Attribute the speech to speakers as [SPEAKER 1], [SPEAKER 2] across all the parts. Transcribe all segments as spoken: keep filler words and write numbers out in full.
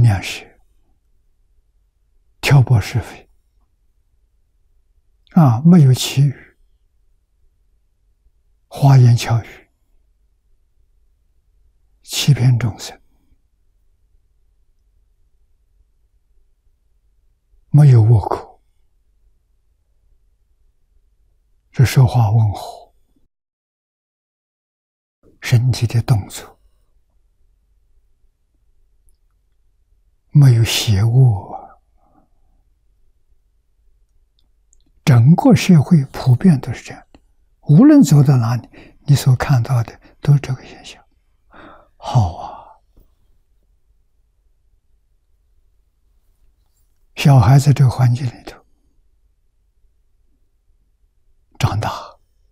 [SPEAKER 1] 良舌，挑拨是非，啊，没有绮语，花言巧语，欺骗众生，没有倭寇，这说话温和，身体的动作没有邪恶啊。整个社会普遍都是这样的，无论走到哪里，你所看到的都是这个现象。好啊，小孩在这个环境里头长大，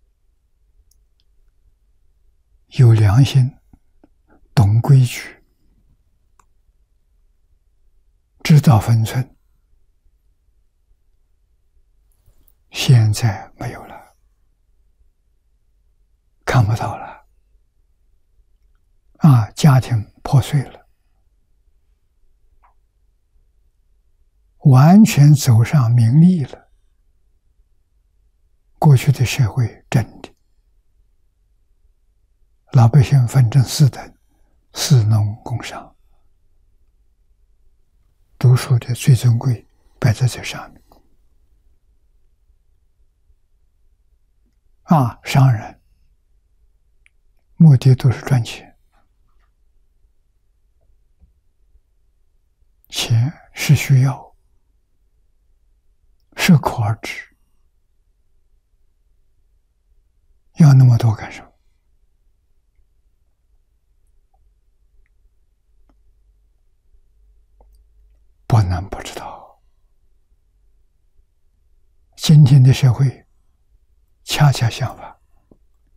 [SPEAKER 1] 有良心，懂规矩，知道分寸。现在没有了，看不到了，啊，家庭破碎了，完全走上名利了。过去的社会真的，老百姓分成四等：士农工商，读书的最尊贵摆在这上面。啊，商人目的都是赚钱，钱是需要，适可而止，要那么多干什么？不能不知道，今天的社会恰恰相反。